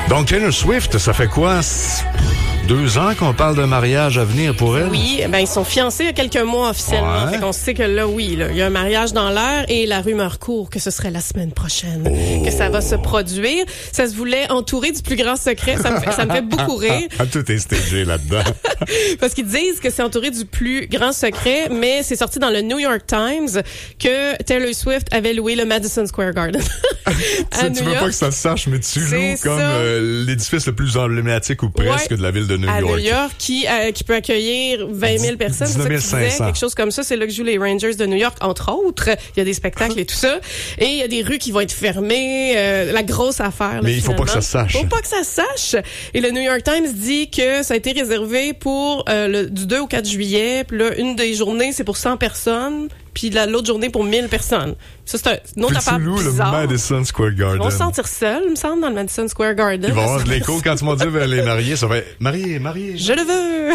Donc, Taylor Swift, ça fait quoi? 2 ans qu'on parle d'un mariage à venir pour elle? Oui, ben ils sont fiancés il y a quelques mois officiellement. Ouais. Fait qu'on sait que là, oui, là, il y a un mariage dans l'air et la rumeur court que ce serait la semaine prochaine que ça va se produire. Ça se voulait entourer du plus grand secret. Ça me fait beaucoup rire. Tout est stagé là-dedans. Parce qu'ils disent que c'est entouré du plus grand secret, mais c'est sorti dans le New York Times que Taylor Swift avait loué le Madison Square Garden. Tu veux pas que ça se sache, mais tu loues comme l'édifice le plus emblématique ou presque de la ville de New York. À New York, qui peut accueillir 20 000 personnes. 19 500. Quelque chose comme ça. C'est là que jouent les Rangers de New York, entre autres. Il y a des spectacles et tout ça. Et il y a des rues qui vont être fermées. La grosse affaire. Mais il faut pas que ça se sache. Faut pas que ça se sache. Et le New York Times dit que ça a été réservé pour du 2 au 4 juillet. Puis là, une des journées, c'est pour 100 personnes. Puis l'autre journée pour 1000 personnes. Ça, c'est une autre affaire bizarre. Le Madison Square Garden. Ils vont se sentir seuls, il me semble, dans le Madison Square Garden. Ils vont avoir de l'écho quand ils vont dire les mariés. Ça va être marié. Je le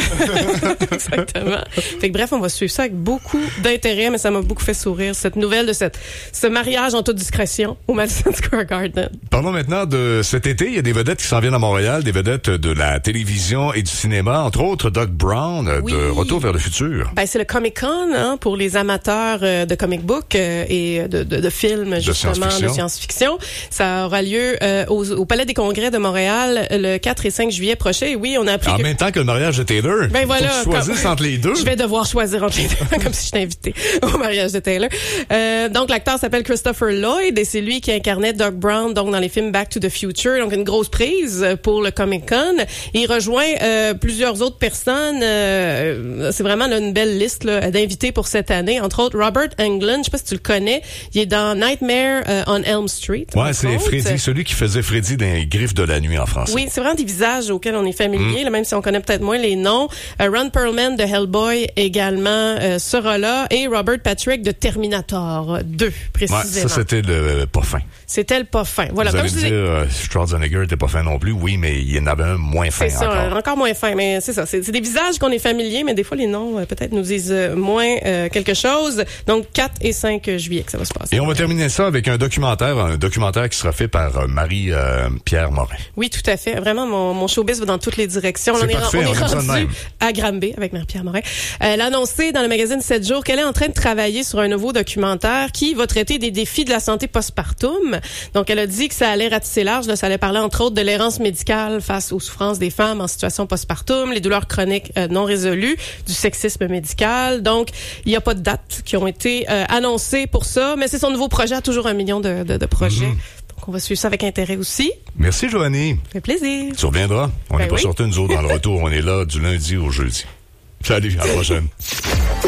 veux! Exactement. Fait que bref, on va suivre ça avec beaucoup d'intérêt, mais ça m'a beaucoup fait sourire, cette nouvelle de ce mariage en toute discrétion au Madison Square Garden. Parlons maintenant de cet été. Il y a des vedettes qui s'en viennent à Montréal, des vedettes de la télévision et du cinéma, entre autres Doc Brown, de Retour vers le futur. Ben, c'est le Comic-Con, pour les amateurs de comic book et de films, justement, de science-fiction. Ça aura lieu au Palais des Congrès de Montréal le 4 et 5 juillet prochain. Et oui, on a appris en même temps que le mariage de Taylor. Ben voilà. Faut que tu choisisses entre les deux. Je vais devoir choisir entre les deux, comme si j'étais invitée au mariage de Taylor. Donc, l'acteur s'appelle Christopher Lloyd et c'est lui qui incarnait Doc Brown, donc, dans les films Back to the Future. Donc, une grosse prise pour le Comic-Con. Il rejoint plusieurs autres personnes. C'est vraiment une belle liste d'invités pour cette année. Entre autres, Robert Englund, je sais pas si tu le connais, il est dans Nightmare on Elm Street. Ouais, c'est Freddy, celui qui faisait Freddy dans les Griffes de la nuit en français. Oui, c'est vraiment des visages auxquels on est familier, là, même si on connaît peut-être moins les noms. Ron Perlman de Hellboy également sera là et Robert Patrick de Terminator 2, précisément. Ouais, ça c'était le pas fin. C'était le pas fin. Voilà, vous comme allez je dire, Schwarzenegger était pas fin non plus. Oui, mais il y en avait un moins fin encore. C'est ça, encore moins fin, mais c'est ça. C'est des visages qu'on est familier, mais des fois les noms peut-être nous disent moins quelque chose. Donc 4 et 5 juillet que ça va se passer. Et on va terminer ça avec un documentaire qui sera fait par Marie-Pierre Morin. Oui, tout à fait. Vraiment, mon showbiz va dans toutes les directions. C'est parfait, on est rendu à Granby avec Marie-Pierre Morin. Elle a annoncé dans le magazine 7 jours qu'elle est en train de travailler sur un nouveau documentaire qui va traiter des défis de la santé postpartum. Donc, elle a dit que ça allait ratisser large. Là, ça allait parler, entre autres, de l'errance médicale face aux souffrances des femmes en situation postpartum, les douleurs chroniques non résolues, du sexisme médical. Donc, il n'y a pas de dates qui ont été annoncées pour ça, mais c'est son nouveau projet, toujours 1 million de projets. Donc, on va suivre ça avec intérêt aussi. Merci, Joanie. Ça fait plaisir. Tu reviendras. On n'est pas sortis, nous autres, dans le retour. On est là du lundi au jeudi. Salut, à la prochaine.